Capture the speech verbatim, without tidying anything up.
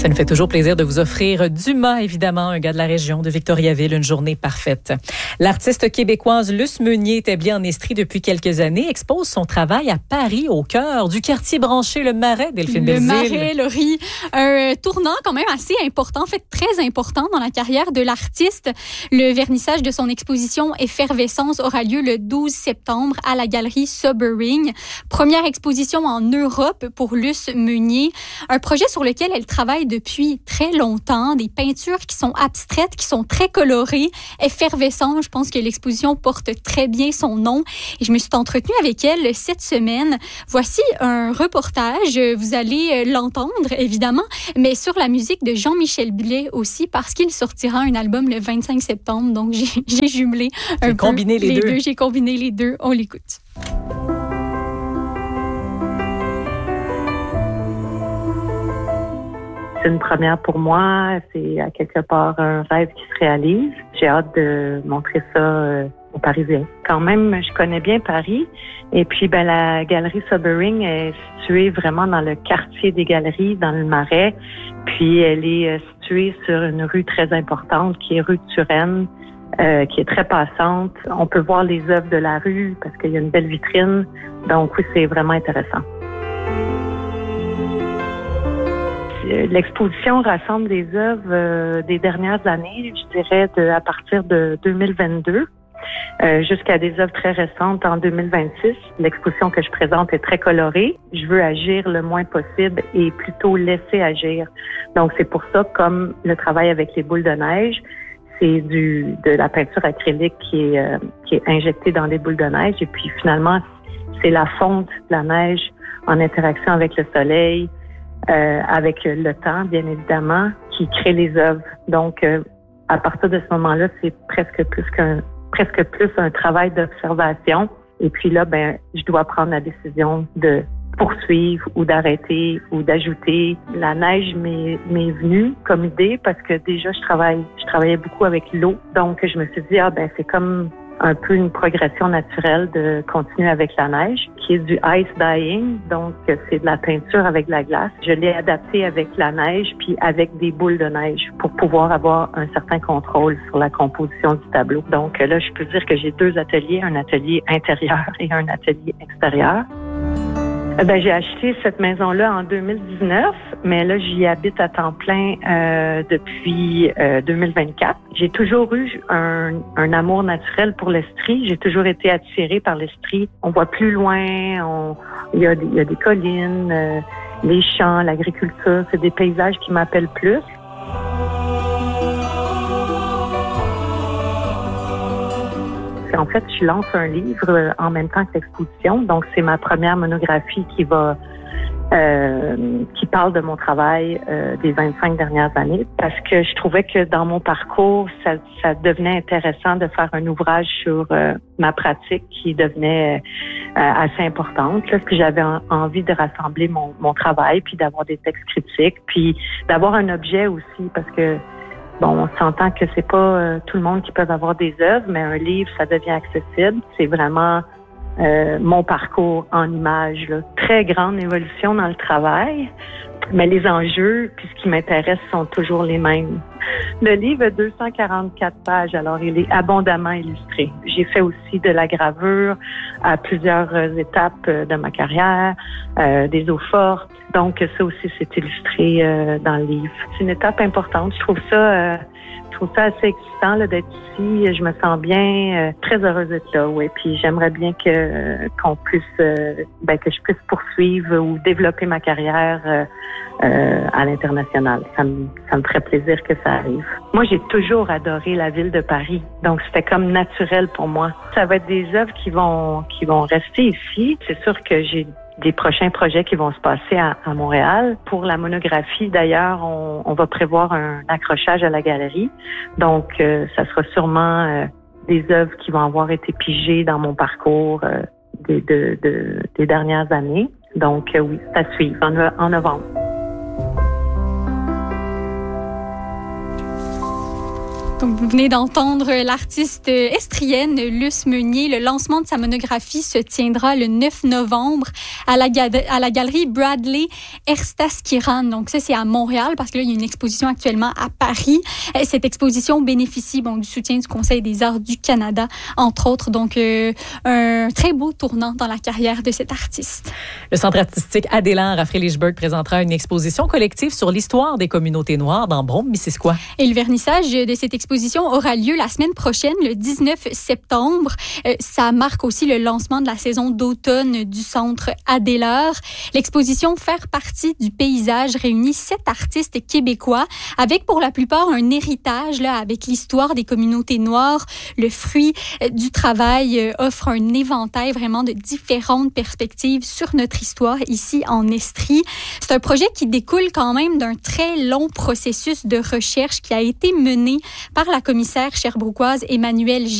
Ça nous fait toujours plaisir de vous offrir Dumas, évidemment, un gars de la région de Victoriaville, une journée parfaite. L'artiste québécoise Luce Meunier, établie en Estrie depuis quelques années, expose son travail à Paris, au cœur du quartier branché Le Marais, Delphine Le Belzile. Marais, Laurie, un tournant quand même assez important, en fait très important dans la carrière de l'artiste. Le vernissage de son exposition Effervescence aura lieu le douze septembre à la galerie Sobering. Première exposition en Europe pour Luce Meunier, un projet sur lequel elle travaille depuis très longtemps, des peintures qui sont abstraites, qui sont très colorées, effervescentes. Je pense que l'exposition porte très bien son nom et je me suis entretenue avec elle cette semaine. Voici un reportage, vous allez l'entendre évidemment, mais sur la musique de Jean-Michel Blais aussi parce qu'il sortira un album le vingt-cinq septembre, donc j'ai, j'ai jumelé un j'ai peu combiné les, les deux. deux. J'ai combiné les deux, on l'écoute. C'est une première pour moi. C'est à quelque part un rêve qui se réalise. J'ai hâte de montrer ça euh, aux Parisiens. Quand même, je connais bien Paris. Et puis, ben, la galerie Sobering est située vraiment dans le quartier des galeries, dans le Marais. Puis, elle est située sur une rue très importante qui est rue de Turenne, euh, qui est très passante. On peut voir les œuvres de la rue parce qu'il y a une belle vitrine. Donc, oui, c'est vraiment intéressant. L'exposition rassemble des œuvres euh, des dernières années, je dirais de, à partir de deux mille vingt-deux euh, jusqu'à des œuvres très récentes en deux mille vingt-six. L'exposition que je présente est très colorée. Je veux agir le moins possible et plutôt laisser agir. Donc c'est pour ça, comme le travail avec les boules de neige, c'est du de la peinture acrylique qui est, euh, qui est injectée dans les boules de neige et puis finalement c'est la fonte de la neige en interaction avec le soleil. Euh, avec le temps, bien évidemment, qui crée les œuvres. Donc, euh, à partir de ce moment-là, c'est presque plus qu'un, presque plus un travail d'observation. Et puis là, ben, je dois prendre la décision de poursuivre ou d'arrêter ou d'ajouter. La neige m'est, m'est venue comme idée parce que déjà, je travaille, je travaillais beaucoup avec l'eau. Donc, je me suis dit, ah ben, c'est comme un peu une progression naturelle de continuer avec la neige, qui est du ice dyeing, donc c'est de la peinture avec de la glace. Je l'ai adapté avec la neige puis avec des boules de neige pour pouvoir avoir un certain contrôle sur la composition du tableau. Donc là, je peux dire que j'ai deux ateliers, un atelier intérieur et un atelier extérieur. Ben, j'ai acheté cette maison-là en deux mille dix-neuf, mais là, j'y habite à temps plein euh, depuis euh, deux mille vingt-quatre. J'ai toujours eu un, un amour naturel pour l'Estrie. J'ai toujours été attirée par l'Estrie. On voit plus loin, on, il y a, il y a des collines, euh, les champs, l'agriculture. C'est des paysages qui m'appellent plus. En fait, je lance un livre en même temps que l'exposition. Donc, c'est ma première monographie qui va, euh, qui parle de mon travail euh, des vingt-cinq dernières années. Parce que je trouvais que dans mon parcours, ça, ça devenait intéressant de faire un ouvrage sur euh, ma pratique qui devenait euh, assez importante. Là, puis j'avais en, envie de rassembler mon, mon travail, puis d'avoir des textes critiques, puis d'avoir un objet aussi, parce que bon, on s'entend que c'est pas euh, tout le monde qui peut avoir des œuvres, mais un livre, ça devient accessible. C'est vraiment euh, mon parcours en images. Là. Très grande évolution dans le travail, mais les enjeux, puis ce qui m'intéresse, sont toujours les mêmes. Le livre a deux cent quarante-quatre pages, alors il est abondamment illustré. J'ai fait aussi de la gravure à plusieurs étapes de ma carrière, euh, des eaux fortes. Donc ça aussi, c'est illustré euh, dans le livre. C'est une étape importante. Je trouve ça, euh, je trouve ça assez excitant là, d'être ici. Je me sens bien, euh, très heureuse d'être là. Ouais. Puis j'aimerais bien que euh, qu'on puisse, euh, ben, que je puisse poursuivre ou développer ma carrière euh, euh, à l'international. Ça me, ça me ferait plaisir que ça arrive. Moi, j'ai toujours adoré la ville de Paris, donc c'était comme naturel pour moi. Ça va être des œuvres qui vont, qui vont rester ici. C'est sûr que j'ai des prochains projets qui vont se passer à, à Montréal. Pour la monographie, d'ailleurs, on, on va prévoir un accrochage à la galerie. Donc, euh, ça sera sûrement euh, des œuvres qui vont avoir été pigées dans mon parcours euh, des, de, de, des dernières années. Donc, euh, oui, c'est à suivre en, en novembre. Donc, vous venez d'entendre l'artiste estrienne Luce Meunier. Le lancement de sa monographie se tiendra le neuf novembre à la, ga- à la galerie Bradley Erstaskiran. Donc, ça, c'est à Montréal parce que là, il y a une exposition actuellement à Paris. Cette exposition bénéficie bon, du soutien du Conseil des arts du Canada, entre autres. Donc, euh, un très beau tournant dans la carrière de cet artiste. Le Centre artistique Adélard à Frédéricksburg présentera une exposition collective sur l'histoire des communautés noires dans Brome-Missisquoi. Et le vernissage de cette exposition L'exposition aura lieu la semaine prochaine, le dix-neuf septembre. Euh, ça marque aussi le lancement de la saison d'automne du Centre Adélard. L'exposition Faire partie du paysage réunit sept artistes québécois avec pour la plupart un héritage là, avec l'histoire des communautés noires. Le fruit euh, du travail euh, offre un éventail vraiment de différentes perspectives sur notre histoire ici en Estrie. C'est un projet qui découle quand même d'un très long processus de recherche qui a été mené par la commissaire sherbrookoise Emmanuelle